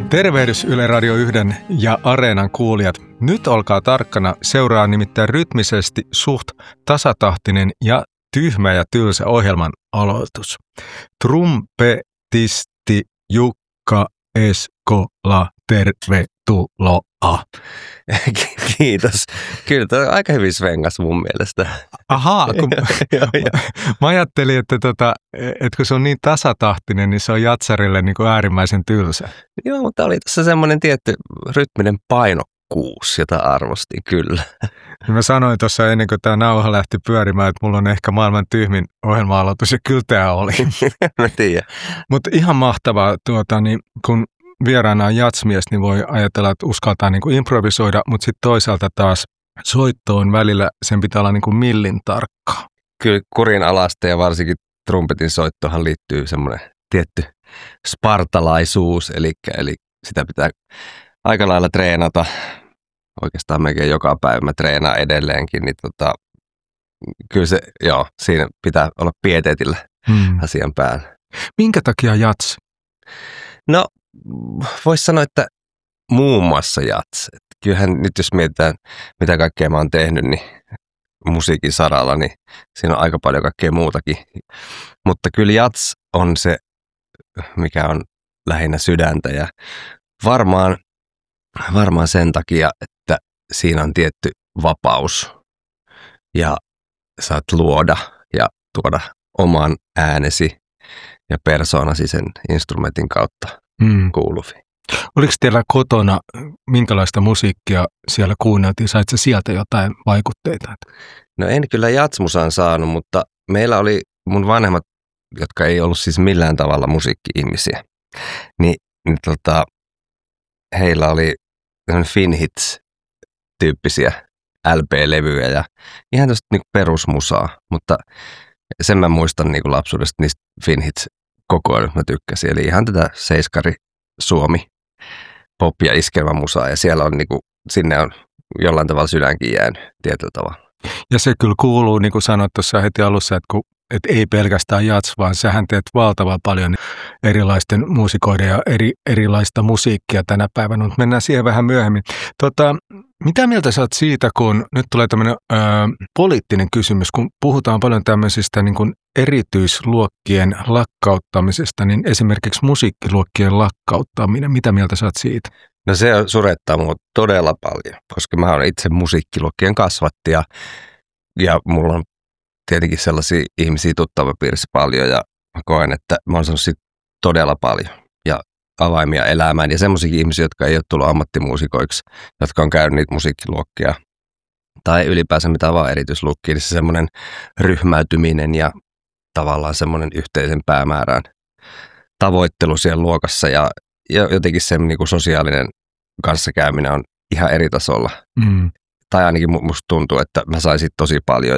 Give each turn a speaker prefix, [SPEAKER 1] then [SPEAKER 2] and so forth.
[SPEAKER 1] Tervehdys Yle Radio 1 ja Areenan kuulijat. Nyt olkaa tarkkana, seuraa nimittäin rytmisesti suht tasatahtinen ja tyhmä ja tylsä ohjelman aloitus. Trumpetisti Jukka Eskola, tervetuloa.
[SPEAKER 2] Kiitos. Kyllä tämä on aika hyvin svengas mun mielestä.
[SPEAKER 1] Ahaa, mä ajattelin, että kun se on niin tasatahtinen, niin se on jatsarille niin kuin äärimmäisen tylsä.
[SPEAKER 2] Joo, mutta oli tässä semmoinen tietty rytminen painokkuus, jota arvostin kyllä.
[SPEAKER 1] Mä sanoin tuossa ennen kuin tämä nauha lähti pyörimään, että mulla on ehkä maailman tyhmin ohjelma-aloitus, ja kyllä tämä oli.
[SPEAKER 2] Mä tiedän.
[SPEAKER 1] Mutta ihan mahtavaa, kun vieraana on jatsmies, niin voi ajatella, että uskaltaa niin kuin improvisoida, mutta sitten toisaalta taas soittoon välillä sen pitää olla niin kuin millin tarkkaa.
[SPEAKER 2] Kyllä kurinalaista ja varsinkin trumpetin soittohan liittyy semmoinen tietty spartalaisuus, eli sitä pitää aika lailla treenata. Oikeastaan melkein joka päivä mä treenaan edelleenkin, niin kyllä se, siinä pitää olla pieteetillä asian päällä.
[SPEAKER 1] Minkä takia jats?
[SPEAKER 2] No, voisi sanoa, että muun muassa jats. Kyllähän nyt jos mietitään, mitä kaikkea mä oon tehnyt, niin musiikin saralla, niin siinä on aika paljon kaikkea muutakin. Mutta kyllä jats on se, mikä on lähinnä sydäntä ja varmaan sen takia, että siinä on tietty vapaus ja saat luoda ja tuoda oman äänesi ja persoonasi sen instrumentin kautta kuuluviin.
[SPEAKER 1] Oliko teillä kotona, minkälaista musiikkia siellä kuunneltiin? Saitko sieltä jotain vaikutteita?
[SPEAKER 2] No en kyllä jatsmusaan saanut, mutta meillä oli mun vanhemmat, jotka ei ollut siis millään tavalla musiikki-ihmisiä, niin heillä oli Finhits-tyyppisiä LP-levyjä ja ihan tästä niin perusmusaa, mutta sen mä muistan niin lapsuudesta niistä Finhits-kokoelmista mä tykkäsin. Eli ihan tätä seiskari Suomi pop- ja iskelmämusaa ja siellä on sinne on jollain tavalla sydänkin jäänyt tietyllä tavalla.
[SPEAKER 1] Ja se kyllä kuuluu, niin kuin sanoit tuossa heti alussa, että ei pelkästään jats, vaan sähän teet valtavan paljon erilaisten muusikoiden ja erilaista musiikkia tänä päivänä, mutta mennään siihen vähän myöhemmin. Mitä mieltä sä oot siitä, kun nyt tulee tämmöinen poliittinen kysymys, kun puhutaan paljon tämmöisistä niin kuin erityisluokkien lakkauttamisesta, niin esimerkiksi musiikkiluokkien lakkauttaminen, mitä mieltä sä oot siitä?
[SPEAKER 2] No se surettaa mua todella paljon, koska mä olen itse musiikkiluokkien kasvattaja ja mulla on tietenkin sellaisia ihmisiä tuttavapiirissä paljon ja mä koen, että mä oon saanut siitä todella paljon ja avaimia elämään ja semmoisia ihmisiä, jotka ei ole tullut ammattimuusikoiksi, jotka on käynyt niitä musiikkiluokkia tai ylipäänsä mitään vaan erityisluokkia, niin se semmoinen ryhmäytyminen ja tavallaan semmoinen yhteisen päämäärän tavoittelu siellä luokassa ja jotenkin se niin kuin sosiaalinen kanssakäyminen on ihan eri tasolla. Tai ainakin musta tuntuu, että mä saisin tosi paljon